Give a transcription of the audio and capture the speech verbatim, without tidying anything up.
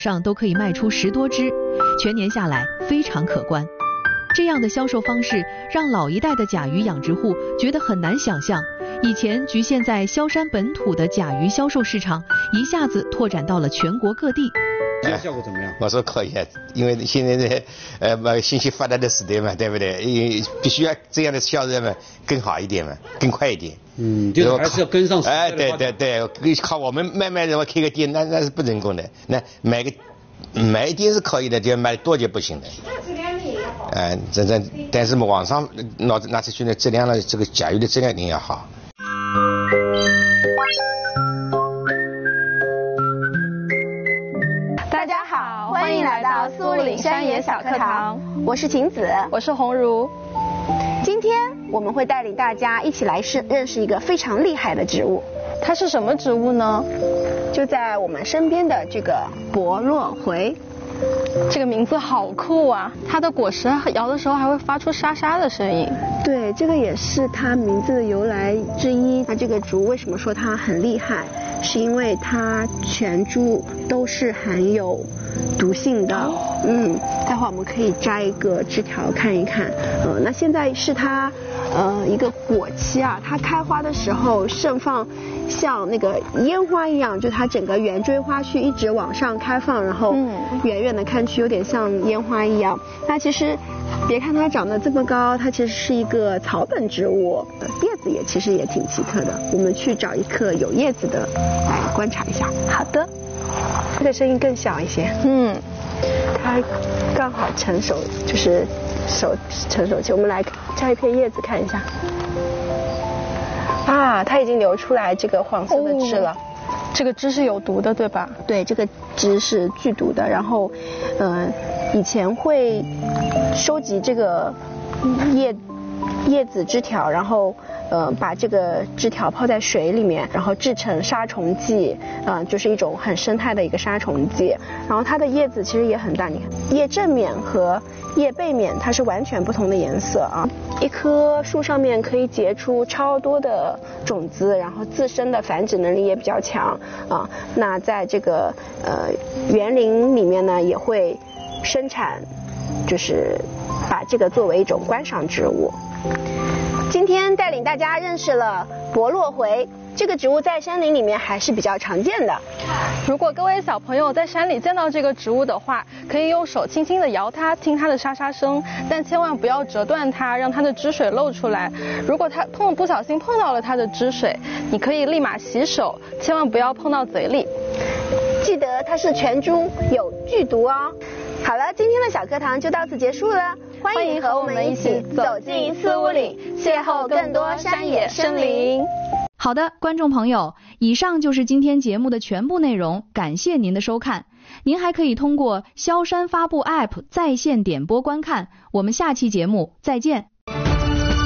上都可以卖出十多只，全年下来非常可观。这样的销售方式让老一代的甲鱼养殖户觉得很难想象，以前局限在萧山本土的甲鱼销售市场，一下子拓展到了全国各地。 这个效果怎么样？ 我说可以，因为现在的呃信息发达的时代嘛，对不对？必须要这样的销售嘛更好一点嘛，更快一点。 嗯，就是还是要跟上时代的发展。 哎，对对对，靠我们慢慢的我开个店，那那是不成功的。那买个买一点是可以的，就买多就不行的。哎、呃，真正但是网上拿拿出去的质量呢，这个甲鱼的质量一定要好。 大家好，欢迎来到苏岭山野小课堂，我是晴子， 我是红茹。 今天我们会带领大家一起来认认识一个非常厉害的植物。 它是什么植物呢？ 就在我们身边的这个柏络茴。 这个名字好酷啊！它的果实摇的时候还会发出沙沙的声音。 对，这个也是它名字的由来之一。它这个植物为什么说它很厉害？是因为它全株都是含有毒性的。哦、嗯，待会儿我们可以摘一个枝条看一看。呃，那现在是它呃一个果期啊，它开花的时候盛放像那个烟花一样，就它整个圆锥花序一直往上开放，然后远远的看去有点像烟花一样。那其实别看它长得这么高，它其实是一个草本植物，叶子也其实也挺奇特的。我们去找一棵有叶子的来观察一下。 好的， 这个声音更小一些。 嗯， 它刚好成熟，就是熟成熟期。我们来摘一片叶子看一下。啊，它已经流出来这个黄色的汁了。哦， 这个汁是有毒的，对吧？ 对，这个汁是剧毒的。然后，呃，以前会收集这个叶叶子枝条，然后呃把这个枝条泡在水里面，然后制成杀虫剂，啊、呃，就是一种很生态的一个杀虫剂。然后它的叶子其实也很大，你看叶正面和叶背面它是完全不同的颜色啊。一棵树上面可以结出超多的种子，然后自身的繁殖能力也比较强啊。那在这个呃园林里面呢，也会生产，就是把这个作为一种观赏植物。今天带领大家认识了柏络茴，这个植物在山林里面还是比较常见的。 如果各位小朋友在山里见到这个植物的话，可以用手轻轻地摇它，听它的沙沙声，但千万不要折断它，让它的汁水漏出来。如果它碰不小心碰到了它的汁水，你可以立马洗手，千万不要碰到嘴里。 记得它是全株有剧毒哦。好了，今天的小课堂就到此结束了。欢迎和我们一起走进四五岭，邂逅更多山野生灵。 好的，观众朋友，以上就是今天节目的全部内容，感谢您的收看。您还可以通过萧山发布 App 在线点播观看。我们下期节目再见。